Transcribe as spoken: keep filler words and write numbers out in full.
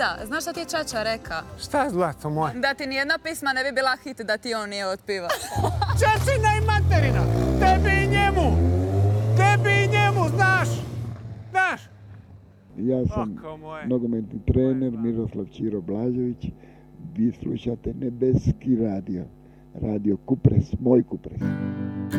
Deda, znaš šta ti je Čača reka? Šta, zlato moje? Da ti nijedna pisma ne bi bila hit da ti on nije otpiva. Čačina i materina! Tebi i njemu! Tebi i njemu, znaš! Znaš! Ja sam nogometni trener Miroslav Ćiro Blažević. Vi slušate Nebeski radio. Radio Kupres, moj Kupres.